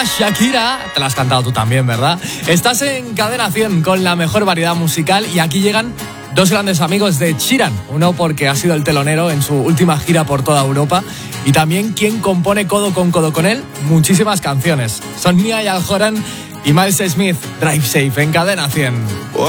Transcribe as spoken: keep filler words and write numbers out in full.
Shakira, te la has cantado tú también, ¿verdad? Estás en Cadena cien con la mejor variedad musical y aquí llegan dos grandes amigos de Sheeran. Uno porque ha sido el telonero en su última gira por toda Europa y también quien compone codo con codo con él muchísimas canciones. Son Niall Horan y Miles Smith. Drive Safe en Cadena cien. Wow.